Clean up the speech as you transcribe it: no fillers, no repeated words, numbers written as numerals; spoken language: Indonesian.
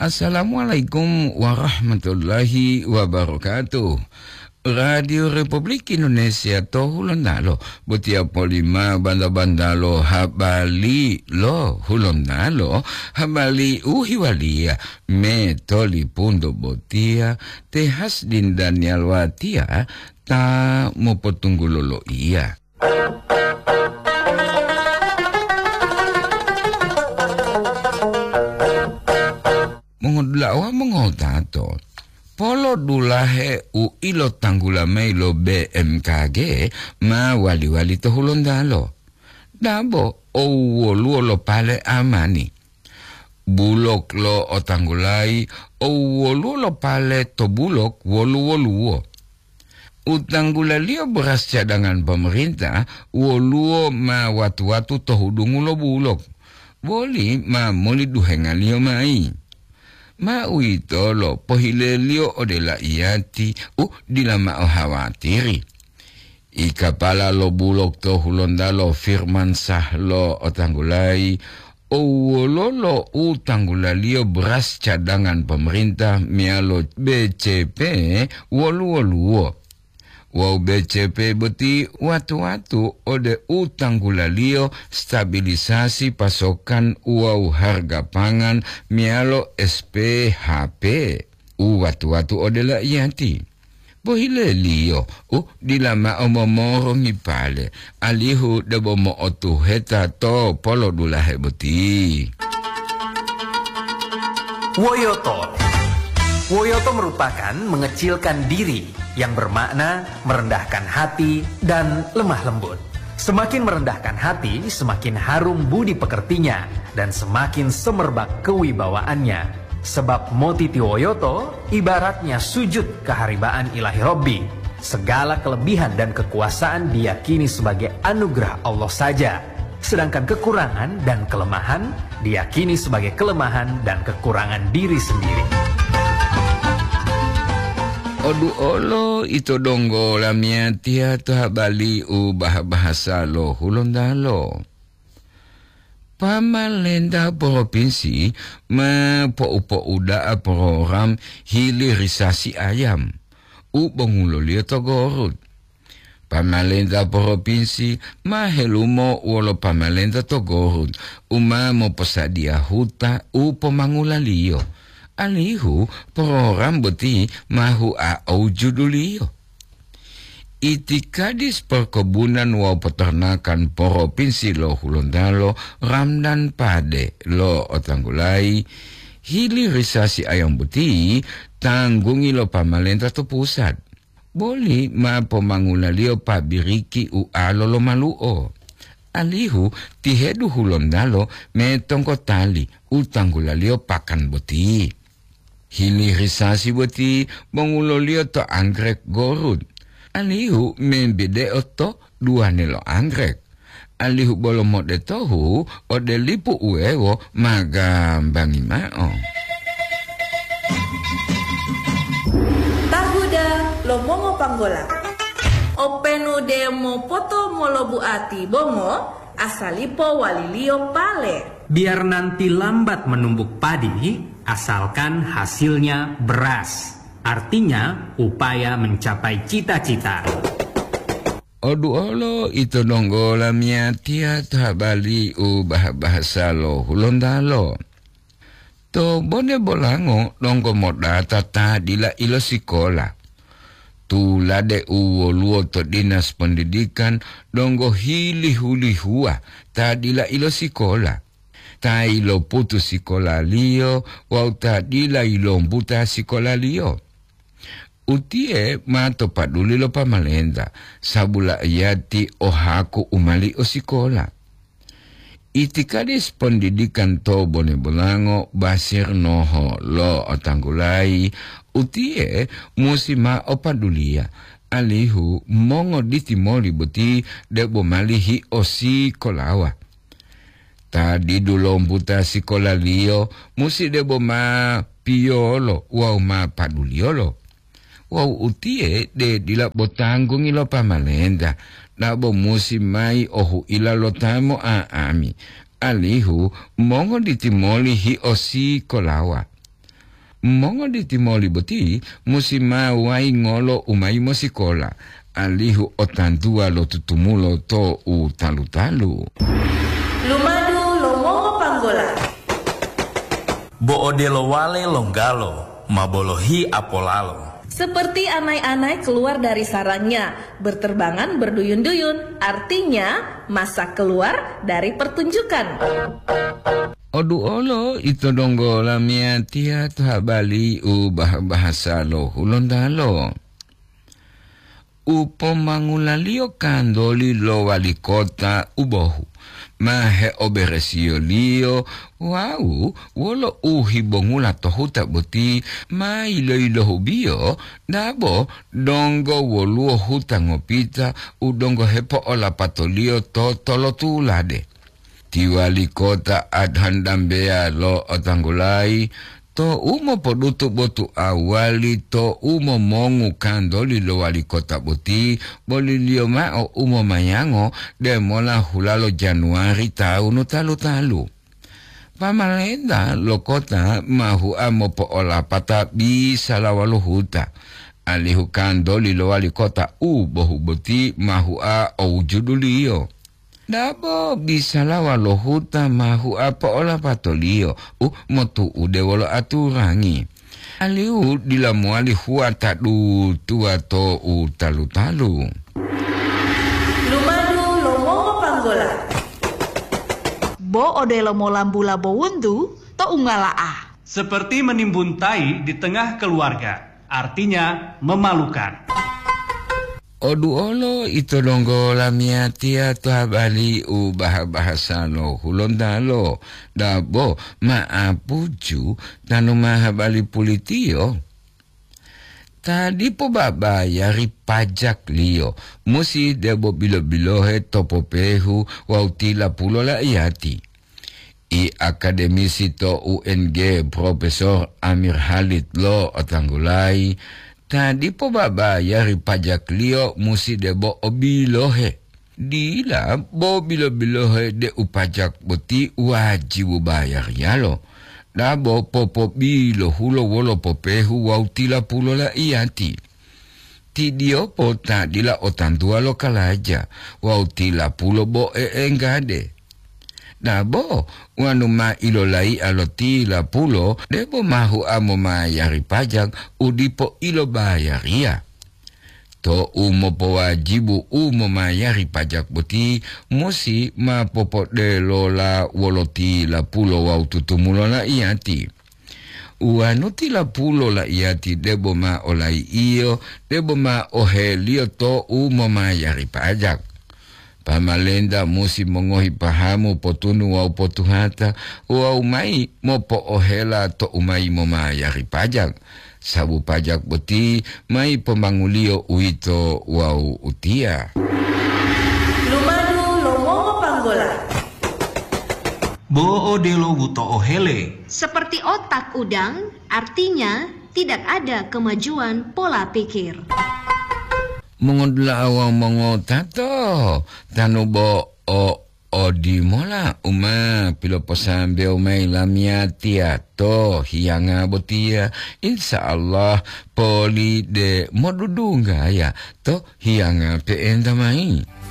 Assalamualaikum warahmatullahi wabarakatuh. Radio Republik Indonesia to hulondalo botia polima banda-bandalo habali lo hulondalo habali uhiwalia me toli pundo botia tehas din Daniel watia ta mo potunggulo iya. Mengodlawa mengotato polo dulahe u ilo tanggula meilo BMKG ma wali-wali to hulondalo dabo o woluo pale amani bulok lo o tanggulai o woluo pale to bulok wolu-woluo utanggula lio beras cadangan pemerintah woluo ma watu-watu to hudungulo bulok boli ma moli duhengan lio mai ma uito lo pohilelio o de la iati dilama o hawatiri. Ika pala lo bulok to hulondalo firman sah lo o tanggulai o wololo utanggulalio beras cadangan pemerintah mialo BCP wolu-woluo. Wow BCP beti watu-watu ode utanggulalio stabilisasi pasokan wow harga pangan mialo SPHP watu-watu ode la iati. Bohile lio dilama omomoro ngipale alihu debomo otu heta to polo dulahe beti. Woyoto merupakan mengecilkan diri yang bermakna merendahkan hati dan lemah lembut. Semakin merendahkan hati, semakin harum budi pekertinya dan semakin semerbak kewibawaannya. Sebab Motiti Woyoto ibaratnya sujud keharibaan ilahi Robbi. Segala kelebihan dan kekuasaan diyakini sebagai anugerah Allah saja. Sedangkan kekurangan dan kelemahan diyakini sebagai kelemahan dan kekurangan diri sendiri. Odu olo ito donggo lamia tia tuha bali bahasa lo hulondalo. Pamalenda provinsi po uda program hilirisasi ayam. Bongulolio togorut. Pamalenda provinsi helumo wolo pamalenda togorut. Mo posadia huta pomangulalio. Alihu program beti mahu au judulio. Itikadis perkebunan wa peternakan provinsi lo hulondalo Ramdan Pade lo otanggulai hilirisasi ayam beti tanggungi lo pamalenta to pusat. Boli ma pemangulalio pabiriki alo lo maluo. Alihu tihedu hulondalo metongko tali utanggulalio pakan beti. Hilirisasi beti mengulolio to anggrek gorud. Alihu membede oto dua nelo anggrek. Alihu bolo mode tohu ode lipu uewo magambangi mao. Tahuda lo mongo panggola. Openu demo poto molobu ati bongo asalipo walilio pale. Biar nanti lambat menumbuk padi, asalkan hasilnya beras. Artinya upaya mencapai cita-cita. Odu olo itu nonggo lamia tia tabali bahasa lo hulondalo. To bone bolango nonggo modata dila ilo sikola. Tu lade luo to dinas pendidikan nonggo huli-huli-hua tadila ilo sikola. Ta ilo putus sikola lio wau tadila ilo buta sikola lio. Utie mato paduli lo pamalenda sabula yati ohaku umali o sikola. Itikadis pendidikan to bone bolango basir noho lo otanggulai utie musima opadulia alihu mongo ditimoli beti debo malihi osi kolawa. Tadi dulu buta sikola lio musi debo ma piolo wau ma paduliolo. Wow utie de dila botanggung ilo pamalenda na bo musim mai ohu ila lotamo ami alihu mongo ditimoli hi osi kolawa mongo di timoli boti musima wai ngolo umai mosikola alihu otantua lo tutumulo to u talu-talu. Lumadu lo mongo panggola. Bo odelo wale longgalo, mabolohi apolalo. Seperti anai-anai keluar dari sarangnya, berterbangan berduyun-duyun, artinya masa keluar dari pertunjukan. Odu olo ito donggo lamia tia habali ubah bahasa lo hulondalo. Upomangulalio kandoli lo wali kota ubohu. Mahe oberesio lio, wau, wolo uhibongula tohuta boti, ma ilo hubio, dabo, dongo woluo huta ngopita, udongo hepo ola patolio to tolotulade. Tiwali kota adhandambea lo otanggulai, to umo podutu botu awali to umo mongu kandoli lo wali kota boti bolilio mao umo mayango demola hulalo Januari tahun talu-talu. Pamalenda lo kota mahu amo po ola pata bisa lawalo huta. Alihu kandoli lo wali kota bohu boti mahu a o judulio. Dabo bisa lawa lo huta mahu apa ola patolio motu ude wolo aturangi aliu dilamuali huata du tua to talu-talu. Lumadu lo mongo panggola. Bo ode lo mo lambula bo wundu to ungala Seperti menimbun tai di tengah keluarga, artinya memalukan. Odu olo ito donggo lamia tia to habali bahasa lo hulondalo dabo maapuju tanu mahabali pulitio. Tadi po babayari pajak lio musi debo bilo-bilohe topo pehu wautila pulo la iati. I akademisi to UNG Profesor Amir Halid lo otanggulai tadi po babayari pajak lio musi debo obilohe. Dila bo bilo-bilohe de upajak boti wajib bayar yalo. Dabo popo bilo hulo wolo popehu wautila pulo la iati. Tidio po tadila otantua lo kalaja wautila pulo bo engade. Dabo wanu ma ilolai alotila pulo debo mahu amo mayari pajak udipo ilo bayaria. To umo po wajibu umo mayari pajak boti musi ma popo de lola woloti la pulo waututumulo la iati. Uanuti la pulo la iati debo ma olai iyo debo ma ohelio to umo mayari pajak. Pamalenda musi mongohi pahamu potunu wau potuhata wau mai mopo ohela to umai mo mayari pajak. Sabu pajak boti mai pemangulio uito wau utia. Lumadu lo mongo panggola. Bo odelo wuto ohele. Seperti otak udang, artinya tidak ada kemajuan pola pikir. Mongodla awang mongotato tanu bo odi mola uma pilo posambe umay lamia tiato hiyanga botia insyaallah poli de modudunga ya to hiyanga pe endamai.